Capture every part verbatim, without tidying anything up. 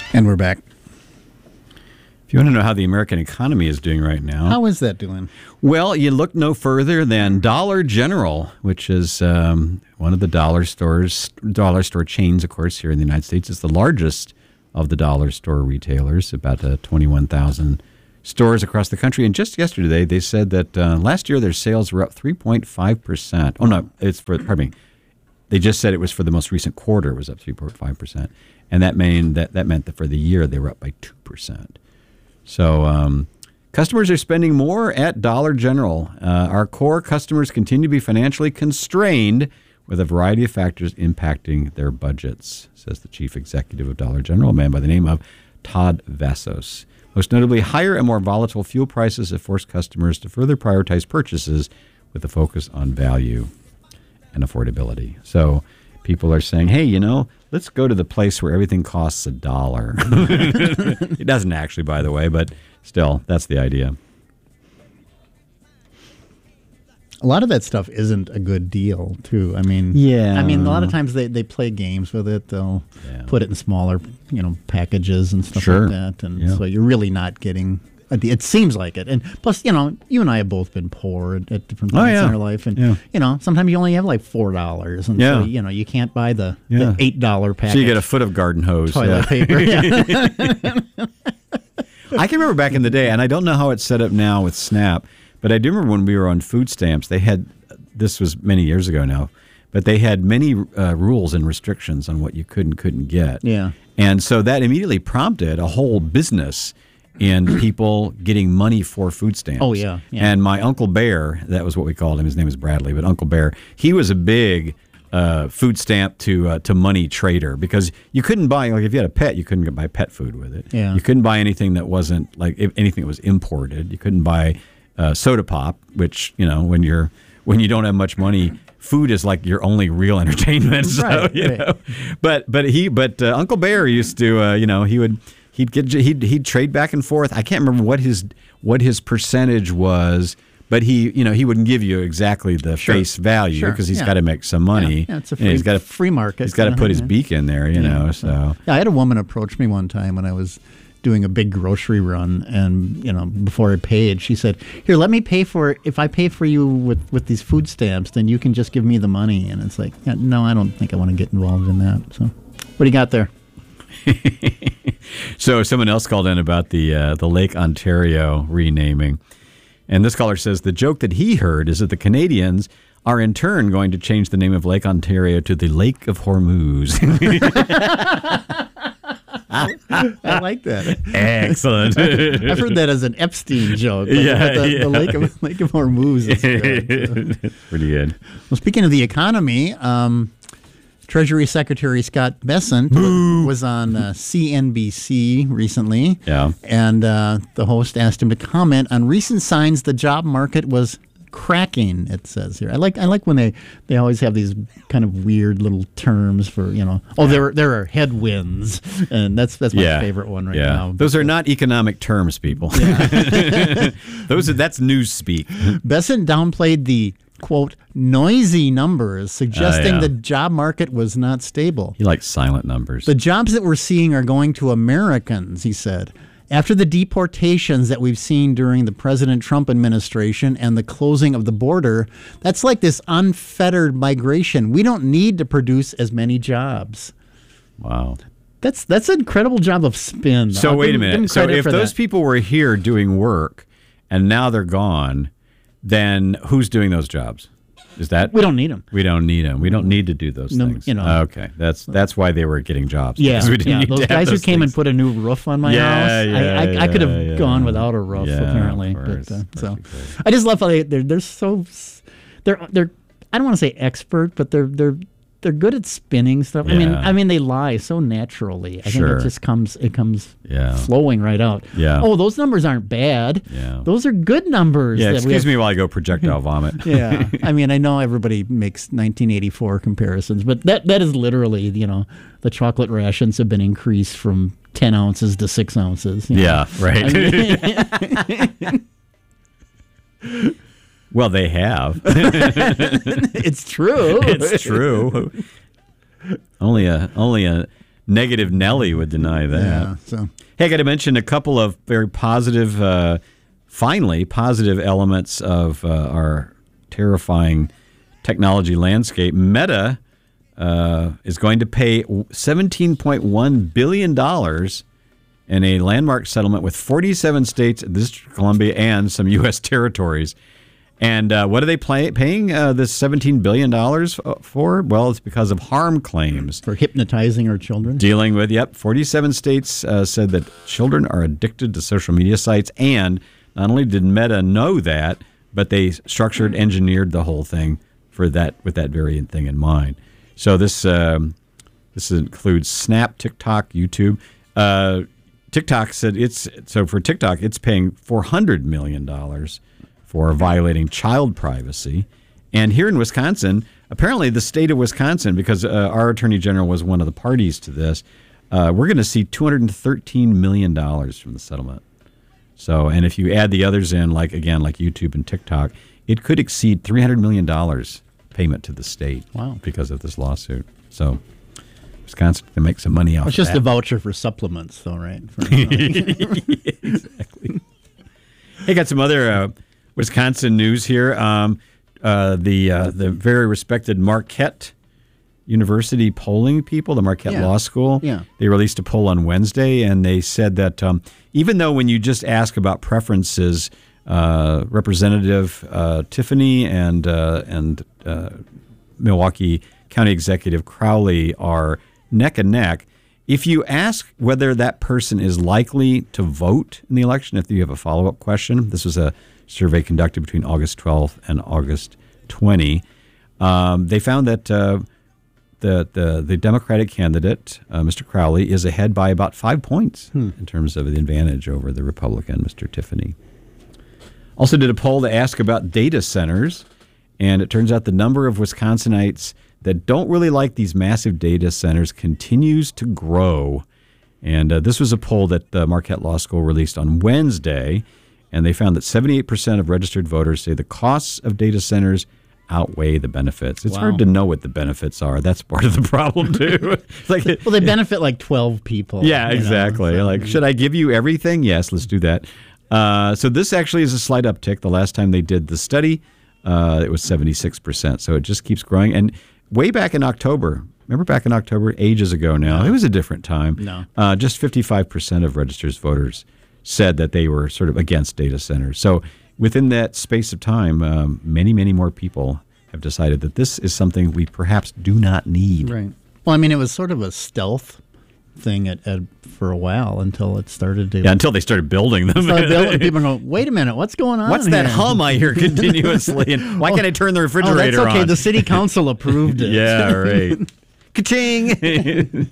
And we're back. If you want to know how the American economy is doing right now. How is that doing? Well, you look no further than Dollar General, which is um, one of the dollar stores, dollar store chains, of course, here in the United States. It's the largest of the dollar store retailers, about uh, twenty-one thousand stores across the country. And just yesterday, they said that uh, last year their sales were up three point five percent. Oh, no, it's for, pardon me. They just said it was for the most recent quarter, it was up three point five percent. And that, mean, that, that meant that for the year, they were up by two percent. So um, customers are spending more at Dollar General. Uh, our core customers continue to be financially constrained with a variety of factors impacting their budgets, says the chief executive of Dollar General, a man by the name of Todd Vassos. Most notably, higher and more volatile fuel prices have forced customers to further prioritize purchases with a focus on value and affordability. So people are saying, hey, you know, let's go to the place where everything costs a dollar. It doesn't actually, by the way, but still, that's the idea. A lot of that stuff isn't a good deal, too. I mean, yeah. I mean, a lot of times they, they play games with it. They'll yeah. put it in smaller, you know, packages and stuff sure. like that. And yeah. so you're really not getting a deal. It seems like it. And plus, you know, you and I have both been poor at, at different points oh, yeah. in our life. And, yeah. you know, sometimes you only have like four dollars. And yeah. so, you know, you can't buy the, yeah. the eight dollar package. So you get a foot of garden hose. Toilet yeah. paper. Yeah. I can remember back in the day, and I don't know how it's set up now with SNAP, but I do remember when we were on food stamps, they had, this was many years ago now, but they had many uh, rules and restrictions on what you could and couldn't get. Yeah. And so that immediately prompted a whole business in people getting money for food stamps. Oh, yeah, yeah. And my Uncle Bear, that was what we called him, his name is Bradley, but Uncle Bear, he was a big uh, food stamp to uh, to money trader, because you couldn't buy, like if you had a pet, you couldn't buy pet food with it. Yeah. You couldn't buy anything that wasn't, like if anything that was imported. You couldn't buy uh, soda pop, which, you know, when you're when you don't have much money, food is like your only real entertainment. So, right, you right. know. But but he but uh, Uncle Bear used to uh, you know he would he'd get he'd he'd trade back and forth. I can't remember what his what his percentage was, but he you know he wouldn't give you exactly the Sure. face value because Sure. he's yeah. got to make some money. Yeah, yeah, it's a You know, free, he's got to free market. He's got to put his yeah. beak in there, you Yeah. know. So yeah, I had a woman approach me one time when I was doing a big grocery run, and you know, before I paid, she said, "Here, let me pay for it. If I pay for you with, with these food stamps, then you can just give me the money." And it's like, yeah, no, I don't think I want to get involved in that. So, what do you got there? So someone else called in about the uh, the Lake Ontario renaming, and this caller says the joke that he heard is that the Canadians are in turn going to change the name of Lake Ontario to the Lake of Hormuz. I like that. Excellent. I've heard that as an Epstein joke. But, Yeah, but the, yeah. the Lake of Lake of Hormuz is good. So. Pretty good. Well, speaking of the economy, um, Treasury Secretary Scott Bessent was on uh, C N B C recently. Yeah. And uh, the host asked him to comment on recent signs the job market was cracking, it says here. I like I like when they, they always have these kind of weird little terms for, you know, oh, there, there are headwinds. And that's that's my Yeah. favorite one right yeah. now. Those are not economic terms, people. Yeah. Those are that's news speak. Bessent downplayed the, quote, noisy numbers, suggesting Uh, yeah. the job market was not stable. He likes silent numbers. The jobs that we're seeing are going to Americans, he said. After the deportations that we've seen during the President Trump administration and the closing of the border, that's like this unfettered migration. We don't need to produce as many jobs. Wow. That's that's an incredible job of spin. So I'll wait give- a give him minute. So credit if for those that. people were here doing work and now they're gone, then who's doing those jobs? Is that We don't need them. we don't need them? We don't need to do those No, things. you know. Okay, that's that's why they were getting jobs. Yeah, because we didn't yeah. need Those to have guys who those came and things. put a new roof on my Yeah, house, yeah, I, I, I could have yeah, gone yeah. without a roof Yeah, apparently. of course, But, uh, of so course you could. I just love how they they're they're so they're they're I don't want to say expert, but they're they're they're good at spinning stuff. I mean, Yeah. I mean they lie so naturally. I Sure. think it just comes it comes Yeah. flowing right out. Yeah. Oh, those numbers aren't bad. Yeah. Those are good numbers. Yeah, that we excuse have- me while I go projectile vomit. Yeah, I mean, I know everybody makes nineteen eighty-four comparisons, but that that is literally, you know, the chocolate rations have been increased from ten ounces to six ounces. you know. Yeah, right. I mean, Well, they have. it's true. It's true. Only a only a Negative Nelly would deny that. Yeah, so. Hey, I got to mention a couple of very positive, uh, finally, positive elements of uh, our terrifying technology landscape. Meta uh, is going to pay seventeen point one billion dollars in a landmark settlement with forty-seven states, the District of Columbia, and some U S territories. And uh, what are they play, paying uh, this seventeen billion dollars for? Well, it's because of harm claims. For hypnotizing our children? Dealing with, yep, forty-seven states uh, said that children are addicted to social media sites. And not only did Meta know that, but they structured, engineered the whole thing for that with that very thing in mind. So this um, this includes Snap, TikTok, YouTube. Uh, TikTok said it's, so for TikTok, it's paying four hundred million dollars for violating child privacy. And here in Wisconsin, apparently the state of Wisconsin, because uh, our attorney general was one of the parties to this, uh, we're going to see two hundred thirteen million dollars from the settlement. So, and if you add the others in, like, again, like YouTube and TikTok, it could exceed three hundred million dollars payment to the state. Wow. Because of this lawsuit. So Wisconsin can make some money off it's of that. It's just a voucher for supplements, though, right? For, uh, yeah, exactly. Hey, got some other uh, Wisconsin news here. Um, uh, the uh, the very respected Marquette University polling people, the Marquette yeah. Law School, yeah. they released a poll on Wednesday, and they said that um, even though when you just ask about preferences, uh, Representative uh, Tiffany and uh, and uh, Milwaukee County Executive Crowley are neck and neck, if you ask whether that person is likely to vote in the election, if you have a follow-up question, this was a survey conducted between August twelfth and August twentieth, um, they found that uh, the, the the Democratic candidate, uh, Mister Crowley, is ahead by about five points hmm. in terms of the advantage over the Republican, Mister Tiffany. Also did a poll to ask about data centers, and it turns out the number of Wisconsinites that don't really like these massive data centers continues to grow. And uh, this was a poll that the Marquette Law School released on Wednesday, and they found that seventy-eight percent of registered voters say the costs of data centers outweigh the benefits. It's wow. hard to know what the benefits are. That's part of the problem, too. like, well, they benefit like twelve people. Yeah, exactly. Know, so. Like, should I give you everything? Yes, let's do that. Uh, so this actually is a slight uptick. The last time they did the study, uh, it was seventy-six percent. So it just keeps growing. And way back in October, remember back in October, ages ago now, it was a different time. No. Uh, just fifty-five percent of registered voters said that they were sort of against data centers. So within that space of time, um, many, many more people have decided that this is something we perhaps do not need. Right. Well, I mean, it was sort of a stealth thing at, at for a while until it started to... Yeah, until they started building them. Started building, people go, wait a minute, what's going on What's here? that hum I hear continuously? And why can't I turn the refrigerator oh, that's okay. on? The city council approved it. Yeah, right. Ka-ching!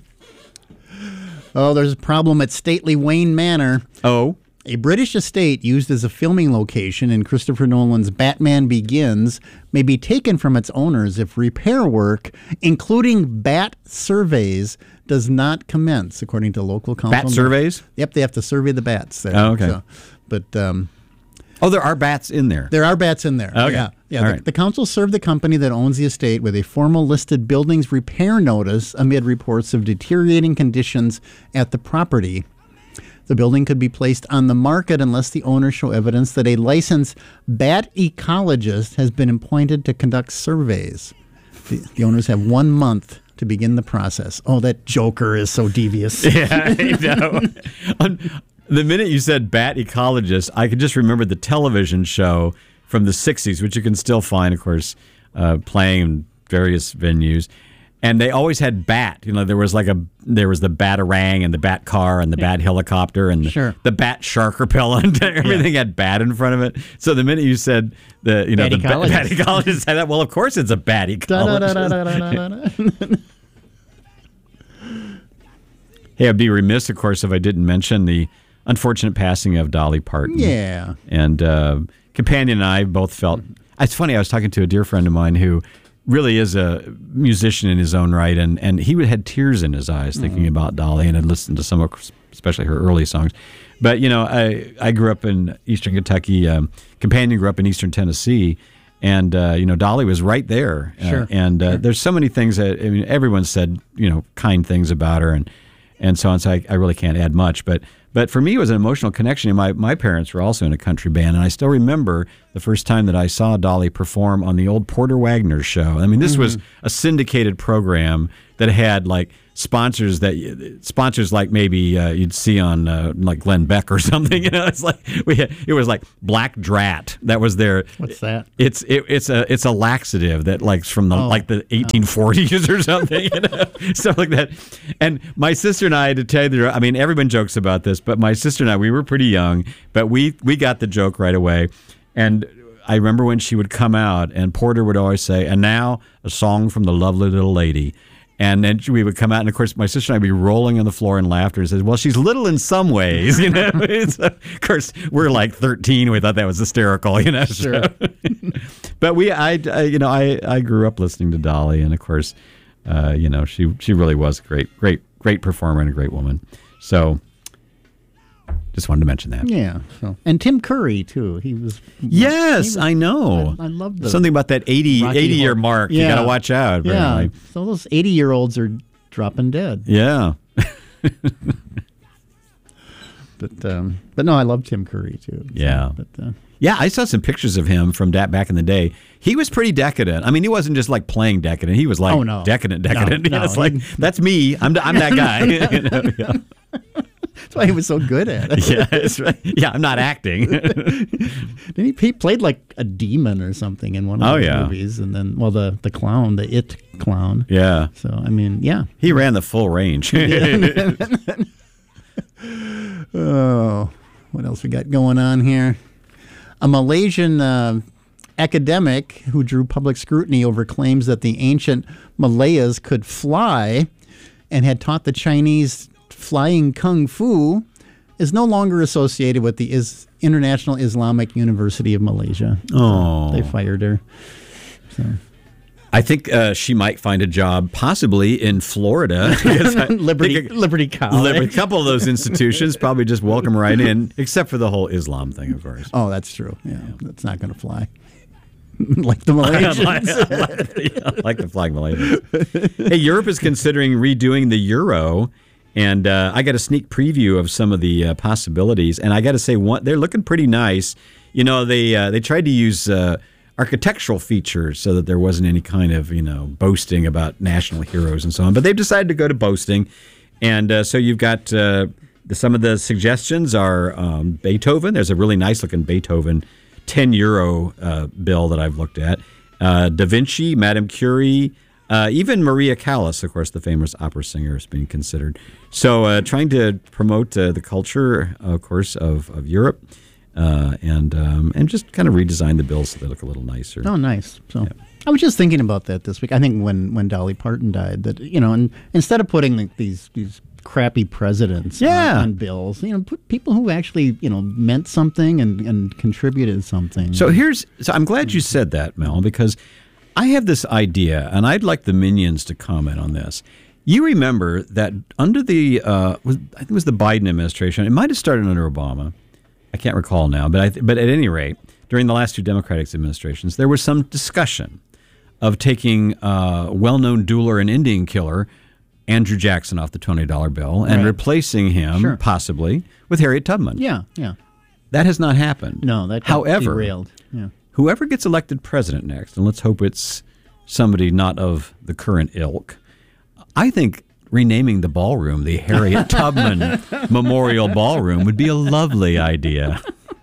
Oh, there's a problem at stately Wayne Manor. Oh? A British estate used as a filming location in Christopher Nolan's Batman Begins may be taken from its owners if repair work, including bat surveys, does not commence, according to local council. Bat surveys? Yep, they have to survey the bats there. Oh, okay. So, but um, oh, there are bats in there. There are bats in there. Okay. Yeah, yeah. All The, right. the council served the company that owns the estate with a formal listed buildings repair notice amid reports of deteriorating conditions at the property. The building could be placed on the market unless the owners show evidence that a licensed bat ecologist has been appointed to conduct surveys. The, the owners have one month to begin the process. Oh, that joker is so devious. Yeah, I know. um, the minute you said bat ecologist, I could just remember the television show from the sixties, which you can still find, of course, uh, playing in various venues. And they always had bat. You know, there was like a there was the Batarang and the Bat car and the Bat helicopter and the, sure. the Bat shark repellent. Everything yeah. had bat in front of it. So the minute you said the you know bat the ecologist. bat ecologist said that, well, of course it's a bat ecologist. Hey, I'd be remiss, of course, if I didn't mention the unfortunate passing of Dolly Parton. Yeah. And uh, Companion and I both felt. It's funny. I was talking to a dear friend of mine who really is a musician in his own right, and, and he had tears in his eyes thinking mm-hmm. about Dolly and had listened to some of, especially her early songs. But, you know, I, I grew up in eastern Kentucky. Um, Companion grew up in eastern Tennessee, and, uh, you know, Dolly was right there. Sure. Uh, and uh, sure. there's so many things that, I mean, everyone said, you know, kind things about her, and and so on. So I, I really can't add much, but but for me, it was an emotional connection. And my my parents were also in a country band, and I still remember the first time that I saw Dolly perform on the old Porter Wagner show. I mean, this mm-hmm. was a syndicated program that had like sponsors that sponsors like maybe uh, you'd see on uh, like Glenn Beck or something. You know, it's like we had, it was like Black Drat. That was their. What's that? It's it, it's a it's a laxative that like from the oh. like the eighteen forties or something. You know, stuff like that. And my sister and I, to tell you the truth, I mean, everyone jokes about this, but my sister and I, we were pretty young, but we we got the joke right away. And I remember when she would come out, and Porter would always say, "And now a song from the lovely little lady." And then we would come out, and of course, my sister and I would be rolling on the floor in laughter and says, "Well, she's little in some ways," you know. So, of course, we're like thirteen. We thought that was hysterical, you know. Sure. So. But we, I, I, you know, I, I grew up listening to Dolly, and of course, uh, you know, she, she really was a great, great, great performer and a great woman. So, just wanted to mention that. Yeah. So. And Tim Curry, too. He was. Yes, he was, I know. I, I love the something about that eighty, eighty year mark. Yeah. You got to watch out. Apparently. Yeah. So those eighty year olds are dropping dead. Yeah. but um, but no, I love Tim Curry too. So, yeah. But uh, yeah, I saw some pictures of him from that back in the day. He was pretty decadent. I mean, he wasn't just like playing decadent. He was like oh, no. decadent, decadent. No, you know, no. It's like that's me. I'm I'm that guy. You know? Yeah. That's why he was so good at it. Yeah, that's right. Yeah, I'm not acting. Didn't he, he played like a demon or something in one of oh, the yeah. movies, and then well, the the clown, the It clown. Yeah. So I mean, yeah, he ran the full range. Oh, what else we got going on here? A Malaysian uh, academic who drew public scrutiny over claims that the ancient Malayas could fly and had taught the Chinese flying kung fu is no longer associated with the Is- International Islamic University of Malaysia. Oh. They fired her. So. I think uh, she might find a job possibly in Florida. Liberty, a, Liberty College. A couple of those institutions probably just welcome her right in, except for the whole Islam thing, of course. Oh, that's true. Yeah, yeah. That's not going to fly. Like the Malaysians. like, like, yeah, like the flying Malaysians. Hey, Europe is considering redoing the euro. And uh, I got a sneak preview of some of the uh, possibilities, and I got to say, one, they're looking pretty nice. You know, they uh, they tried to use uh, architectural features so that there wasn't any kind of you know boasting about national heroes and so on. But they've decided to go to boasting, and uh, so you've got uh, the, some of the suggestions are um, Beethoven. There's a really nice looking Beethoven ten euro uh, bill that I've looked at. Uh, Da Vinci, Madame Curie. Uh, even Maria Callas, of course, the famous opera singer, is being considered. So uh, trying to promote uh, the culture, of course, of, of Europe uh, and um, and just kind of redesign the bills so they look a little nicer. Oh, nice. So yeah. I was just thinking about that this week. I think when, when Dolly Parton died, that, you know, and instead of putting like these these crappy presidents yeah. on, on bills, you know, put people who actually, you know, meant something and, and contributed something. So here's, so I'm glad you said that, Mel, because I have this idea, and I'd like the minions to comment on this. You remember that under the, uh, was, I think it was the Biden administration, it might have started under Obama. I can't recall now, but I th- but at any rate, during the last two Democratic administrations, there was some discussion of taking uh, well-known dueler and Indian killer Andrew Jackson off the twenty dollar bill and right. replacing him, sure. possibly, with Harriet Tubman. Yeah, yeah. That has not happened. No, that got However, derailed. Yeah. Whoever gets elected president next, and let's hope it's somebody not of the current ilk, I think renaming the ballroom the Harriet Tubman Memorial Ballroom would be a lovely idea.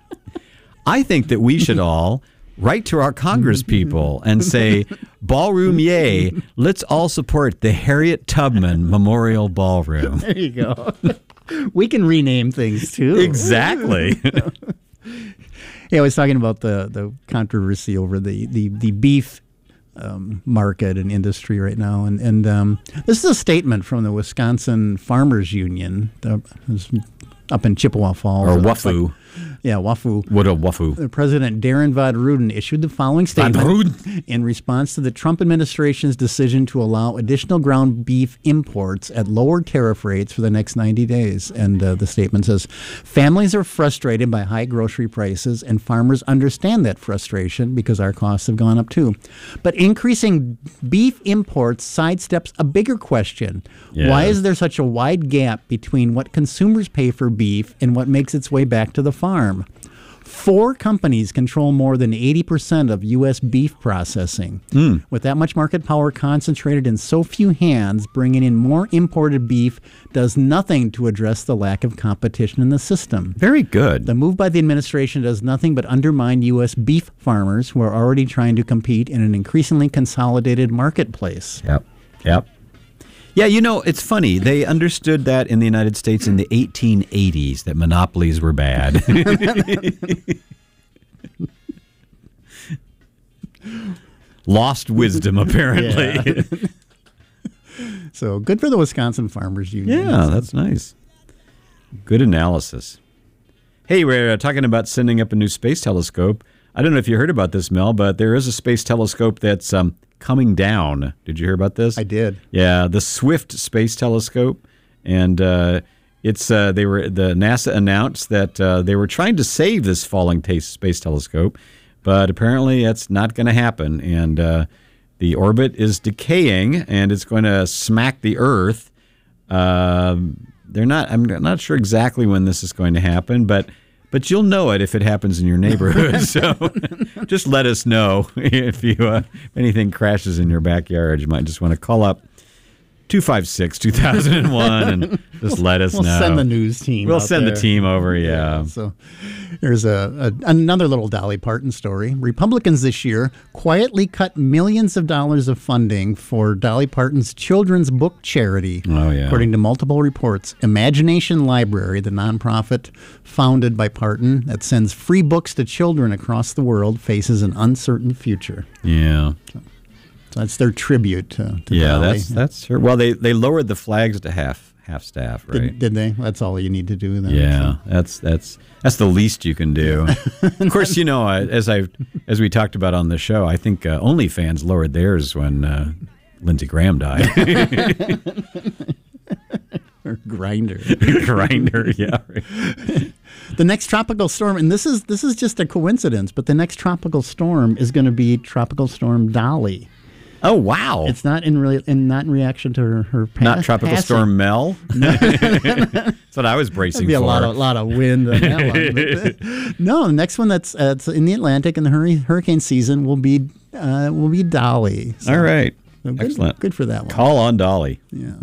I think that we should all write to our Congress people and say, ballroom yay, let's all support the Harriet Tubman Memorial Ballroom. There you go. We can rename things, too. Exactly. Yeah, I was talking about the, the controversy over the, the, the beef um, market and industry right now. And, and um, this is a statement from the Wisconsin Farmers Union the, up in Chippewa Falls. Or W A F U. Yeah, Wafu. What a wafu. President Darren Van Ruden issued the following statement in response to the Trump administration's decision to allow additional ground beef imports at lower tariff rates for the next ninety days. And uh, the statement says, families are frustrated by high grocery prices, and farmers understand that frustration because our costs have gone up too. But increasing beef imports sidesteps a bigger question. Yeah. Why is there such a wide gap between what consumers pay for beef and what makes its way back to the farm? Four companies control more than eighty percent of U S beef processing. Mm. With that much market power concentrated in so few hands, bringing in more imported beef does nothing to address the lack of competition in the system. Very good. The move by the administration does nothing but undermine U S beef farmers who are already trying to compete in an increasingly consolidated marketplace. Yep. Yep. Yeah, you know, it's funny. They understood that in the United States in the eighteen eighties, that monopolies were bad. Lost wisdom, apparently. Yeah. So good for the Wisconsin Farmers Union. Yeah, that's nice. Good analysis. Hey, we're uh, talking about sending up a new space telescope. I don't know if you heard about this, Mel, but there is a space telescope that's um, coming down. Did you hear about this? I did. Yeah, the Swift Space Telescope, and uh, it's uh, they were the NASA announced that uh, they were trying to save this falling t- space telescope, but apparently that's not going to happen. And uh, the orbit is decaying, and it's going to smack the Earth. Uh, they're not. I'm not sure exactly when this is going to happen, but. But you'll know it if it happens in your neighborhood. So just let us know if you uh, if anything crashes in your backyard. You might just want to call up two five six, two thousand one and just let us we'll know. We'll send the news team We'll out send there. the team over, yeah. yeah so there's a, a another little Dolly Parton story. Republicans this year quietly cut millions of dollars of funding for Dolly Parton's children's book charity. Oh, yeah. According to multiple reports, Imagination Library, the nonprofit founded by Parton that sends free books to children across the world, faces an uncertain future. Yeah. So, so that's their tribute to, to yeah, Dolly. that's that's her. Well, they, they lowered the flags to half half staff, right? Did, did they? That's all you need to do then. Yeah, so. that's that's that's the least you can do. Of course, you know, as I as we talked about on the show, I think uh, OnlyFans lowered theirs when uh, Lindsey Graham died. Or Grinder. Grinder, yeah. Right. The next tropical storm, and this is this is just a coincidence, but the next tropical storm is going to be Tropical Storm Dolly. Oh, wow. It's not in really and not in reaction to her, her pa- Not Tropical passing. Storm Mel? That's what I was bracing There'd be a for. lot of lot of wind on that one. But, uh, no, the next one that's uh, it's in the Atlantic in the hurry, hurricane season will be uh, will be Dolly. So, all right. so good, Excellent. Good for that one. Call on Dolly. Yeah.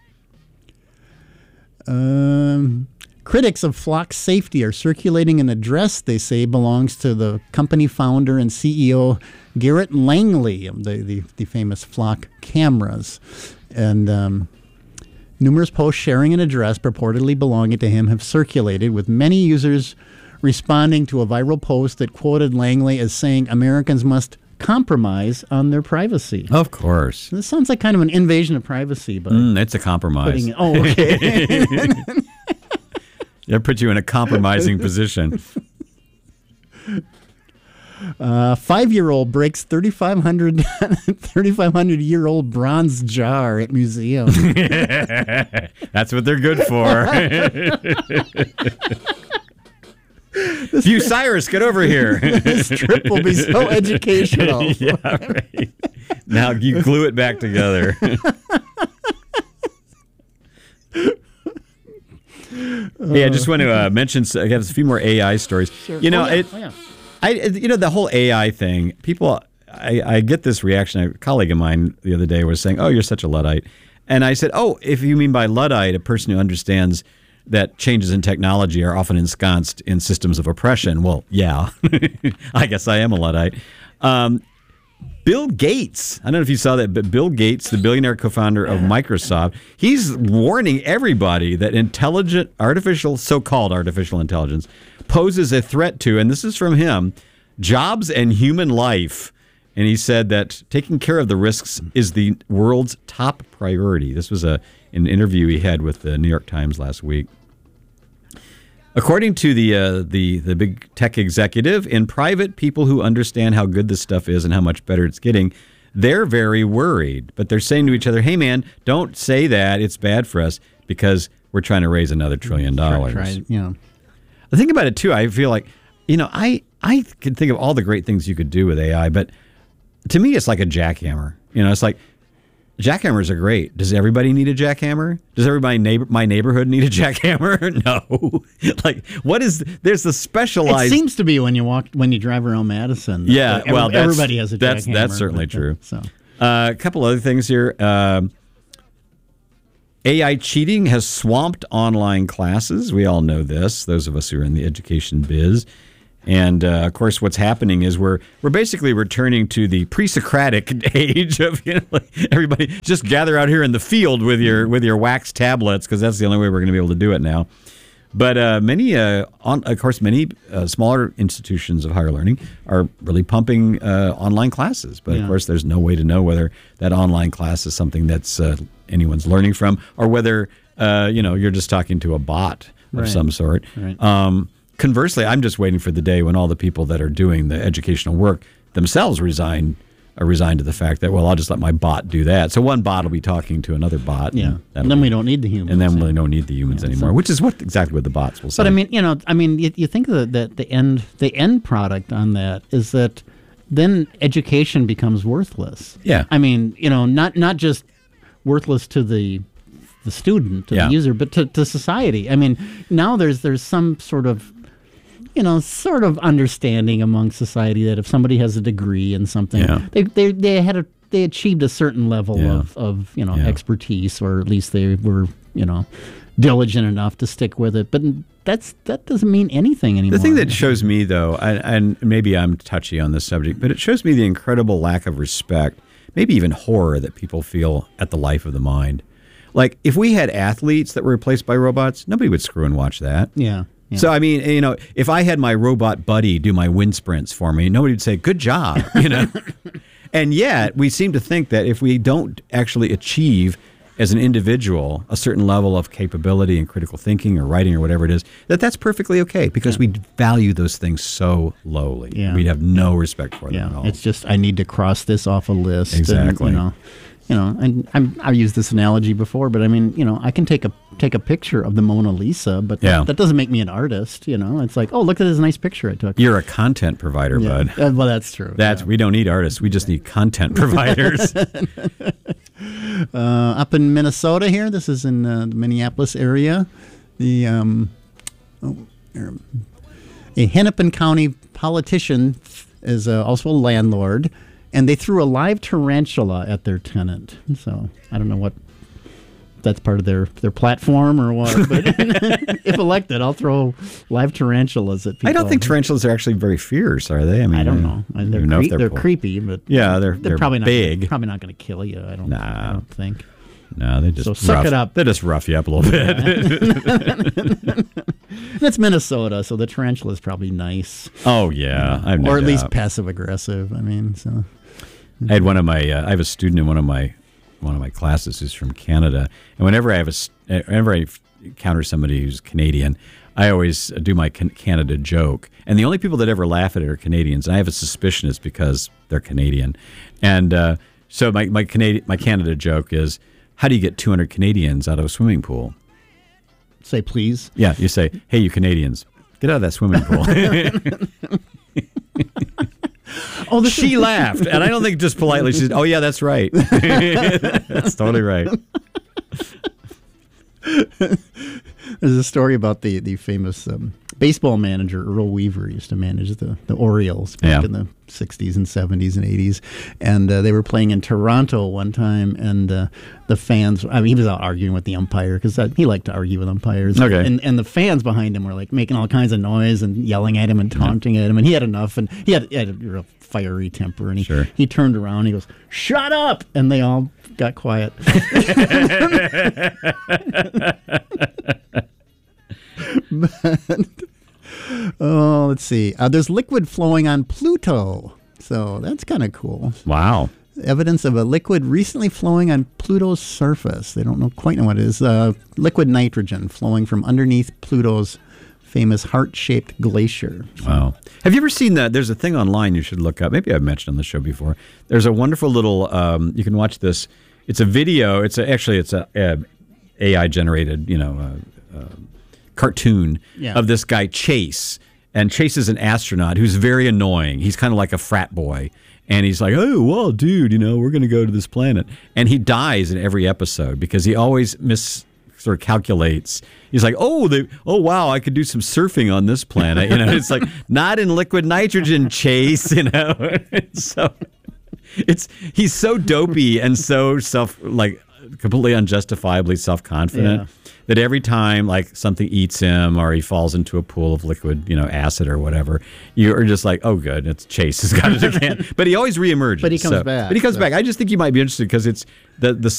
Um, critics of flock safety are circulating an address they say belongs to the company founder and C E O Garrett Langley of the, the, the famous flock cameras. And um, numerous posts sharing an address purportedly belonging to him have circulated, with many users responding to a viral post that quoted Langley as saying Americans must compromise on their privacy. Of course. This sounds like kind of an invasion of privacy, but Mm, it's a compromise. putting it, oh, okay. That puts you in a compromising position. Uh, five-year-old breaks thirty-five hundred year old bronze jar at museum. That's what they're good for. Bucyrus, get over here. This trip will be so educational. Yeah, right. Now you glue it back together. Hey, I just want to uh, mention. I got a few more A I stories. Sure. You know, Oh, yeah. it. Oh, yeah. I, you know, the whole A I thing. People, I, I get this reaction. A colleague of mine the other day was saying, "Oh, you're such a Luddite," and I said, "Oh, if you mean by Luddite, a person who understands that changes in technology are often ensconced in systems of oppression." Well, yeah, I guess I am a Luddite. Um, Bill Gates, I don't know if you saw that, but Bill Gates, the billionaire co-founder of Microsoft, he's warning everybody that intelligent, artificial, so-called artificial intelligence poses a threat to, and this is from him, jobs and human life. And he said that taking care of the risks is the world's top priority. This was a an interview he had with the New York Times last week. According to the uh, the the big tech executive, in private, people who understand how good this stuff is and how much better it's getting, they're very worried. But they're saying to each other, "Hey, man, don't say that. It's bad for us because we're trying to raise another trillion dollars." Try, try, you know. The thing about it too, I feel like, you know, I I can think of all the great things you could do with A I, but to me, it's like a jackhammer. You know, it's like. Jackhammers are great. Does everybody need a jackhammer? Does everybody neighbor my neighborhood need a jackhammer? No. Like, what is there's the specialized. It seems to be when you walk when you drive around Madison. Yeah, every, well, that's, everybody has a jackhammer. That's that's certainly but, true. So, uh, a couple other things here. Uh, A I cheating has swamped online classes. We all know this. Those of us who are in the education biz. And, uh, of course, what's happening is we're we're basically returning to the pre-Socratic age of, you know, like everybody just gather out here in the field with your with your wax tablets because that's the only way we're going to be able to do it now. But uh, many, uh, on, of course, many uh, smaller institutions of higher learning are really pumping uh, online classes. But, yeah. of course, there's no way to know whether that online class is something that's uh, anyone's learning from or whether, uh, you know, you're just talking to a bot of right. some sort. Right. Um Conversely, I'm just waiting for the day when all the people that are doing the educational work themselves resign are resigned to the fact that, well, I'll just let my bot do that. So one bot will be talking to another bot. Yeah. And, and then be, we don't need the humans. And then we don't need the humans yeah, anymore, so, which is what exactly what the bots will say. But I mean, you know, I mean, you, you think that the, the end the end product on that is that then education becomes worthless. Yeah. I mean, you know, not not just worthless to the the student, to yeah. the user, but to, to society. I mean, now there's there's some sort of you know, sort of understanding among society that if somebody has a degree in something, yeah. they, they they had a they achieved a certain level yeah. of, of you know yeah. expertise, or at least they were you know diligent enough to stick with it. But that's that doesn't mean anything anymore. The thing that shows me, though, and, and maybe I'm touchy on this subject, but it shows me the incredible lack of respect, maybe even horror that people feel at the life of the mind. Like if we had athletes that were replaced by robots, nobody would screw and watch that. Yeah. Yeah. So, I mean, you know, if I had my robot buddy do my wind sprints for me, nobody would say, good job, you know. And yet, we seem to think that if we don't actually achieve as an individual a certain level of capability and critical thinking or writing or whatever it is, that that's perfectly okay because yeah. we value those things so lowly. Yeah. We'd have no respect for them yeah. at all. It's just, I need to cross this off a list. Exactly. And, you know, You know, and I'm, I've used this analogy before, but I mean, you know, I can take a take a picture of the Mona Lisa, but yeah. that, that doesn't make me an artist. You know, it's like, oh, look at this nice picture I took. You're a content provider, yeah. bud. Uh, well, that's true. That's yeah. we don't need artists. We just need content providers. uh, up in Minnesota, here, this is in uh, the Minneapolis area. The um, oh, a Hennepin County politician is uh, also a landlord. And they threw a live tarantula at their tenant. So I don't know what that's part of their, their platform or what. But if elected, I'll throw live tarantulas at people. I don't think tarantulas are actually very fierce, are they? I mean, I don't know. I they're don't know cre- if they're, they're cool. creepy, but yeah, they're they're, they're probably big. Not, probably not going to kill you. I don't. Nah. I don't think. No, they just so suck rough, it up. They just rough you up a little bit. That's Minnesota, so the tarantula is probably nice. Oh yeah, I've no or at doubt. least passive aggressive. I mean, so. I had one of my. Uh, I have a student in one of my one of my classes who's from Canada, and whenever I have a, whenever I encounter somebody who's Canadian, I always do my can- Canada joke, and the only people that ever laugh at it are Canadians. And I have a suspicion it's because they're Canadian, and uh, so my my Canadian my Canada joke is, how do you get two hundred Canadians out of a swimming pool? Say please. Yeah, you say, hey, you Canadians, get out of that swimming pool. Oh, she is- laughed, and I don't think just politely. She said, "Oh yeah, that's right. That's totally right." There's a story about the the famous um, baseball manager Earl Weaver. He used to manage the, the Orioles back yeah. in the sixties and seventies and eighties, and uh, they were playing in Toronto one time, and uh, the fans. I mean, he was out arguing with the umpire because he liked to argue with umpires. Okay. and and the fans behind him were like making all kinds of noise and yelling at him and taunting yeah. at him, and he had enough, and he had, he had a real fiery temper, and he sure. he turned around, and he goes, "Shut up!" and they all got quiet. But, oh, let's see. Uh, there's liquid flowing on Pluto, so that's kind of cool. Wow. Evidence of a liquid recently flowing on Pluto's surface. They don't know quite know what it is. Uh, liquid nitrogen flowing from underneath Pluto's famous heart-shaped glacier. Wow. Have you ever seen that? There's a thing online you should look up. Maybe I've mentioned on the show before. There's a wonderful little, um, you can watch this. It's a video. It's a, actually, it's a, a A I-generated, you know, uh, uh, cartoon yeah. of this guy, Chase. And Chase is an astronaut who's very annoying. He's kind of like a frat boy. And he's like, oh, well, dude, you know, we're going to go to this planet. And he dies in every episode because he always mis sort of calculates. He's like, oh, they, oh, wow, I could do some surfing on this planet. You know, it's like, not in liquid nitrogen, Chase, you know. So it's he's so dopey and so self, like, completely unjustifiably self-confident yeah. that every time like something eats him or he falls into a pool of liquid, you know, acid or whatever, you're just like, oh, good, it's Chase has got it again. But he always reemerges. But he comes so, back. But he comes so. back. I just think you might be interested because it's the the